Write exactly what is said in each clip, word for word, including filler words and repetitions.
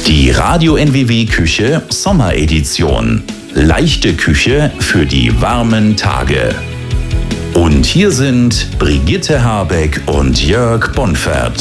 Die Radio N W W Küche Sommeredition. Leichte Küche für die warmen Tage. Und hier sind Brigitte Habeck und Jörg Bonfert.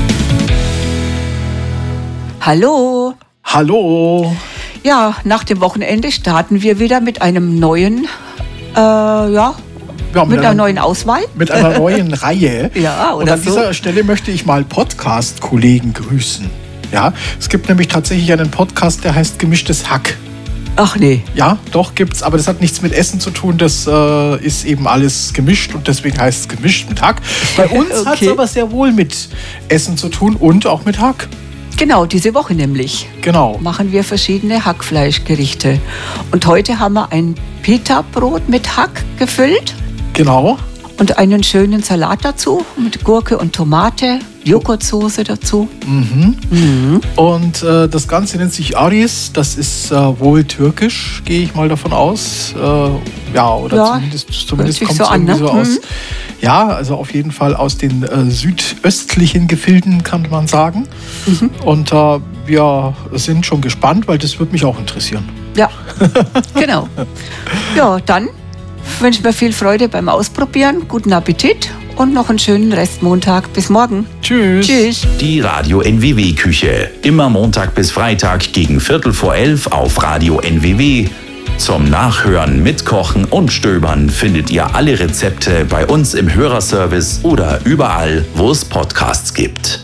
Hallo. Hallo. Ja, nach dem Wochenende starten wir wieder mit einem neuen, äh, ja, Ja, mit, mit einer einer- neuen Auswahl. Mit einer neuen Reihe. Ja, Und oder an so. dieser Stelle möchte ich mal Podcast-Kollegen grüßen. Ja, es gibt nämlich tatsächlich einen Podcast, der heißt Gemischtes Hack. Ach nee. Ja, doch gibt's, aber das hat nichts mit Essen zu tun. Das äh, ist eben alles gemischt und deswegen heißt es gemischt mit Hack. Bei uns Okay. hat es aber sehr wohl mit Essen zu tun und auch mit Hack. Genau, diese Woche nämlich Genau. machen wir verschiedene Hackfleischgerichte. Und heute haben wir ein Pita-Brot mit Hack gefüllt Genau. und einen schönen Salat dazu mit Gurke und Tomate, Joghurtsoße dazu. Und äh, das Ganze nennt sich Aris. Das ist äh, wohl türkisch, gehe ich mal davon aus. Äh, ja, oder Ja, zumindest, zumindest sich kommt so es an, irgendwie ne? so aus. Mhm. Ja, also auf jeden Fall aus den äh, südöstlichen Gefilden, kann man sagen. Mhm. Und äh, wir sind schon gespannt, weil das würde mich auch interessieren. Ja, genau. Ja, dann wünschen wir viel Freude beim Ausprobieren, guten Appetit und noch einen schönen Restmontag. Bis morgen. Tschüss. Tschüss. Die Radio N W W Küche. Immer Montag bis Freitag gegen Viertel vor elf auf Radio N W W. Zum Nachhören, Mitkochen und Stöbern findet ihr alle Rezepte bei uns im Hörerservice oder überall, wo es Podcasts gibt.